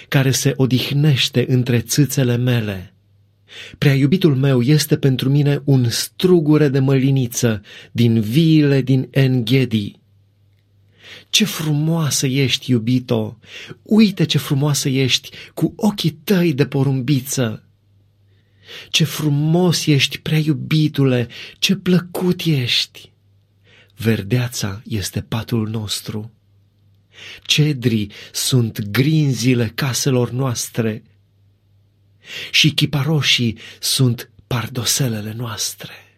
care se odihnește între țâțele mele. Prea iubitul meu este pentru mine un strugure de măliniță din viile din En-Gedi. Ce frumoasă ești, iubito! Uite ce frumoasă ești cu ochii tăi de porumbiță! Ce frumos ești, prea iubitule, ce plăcut ești! Verdeața este patul nostru. Cedrii sunt grinzile caselor noastre și chiparoșii sunt pardoselele noastre.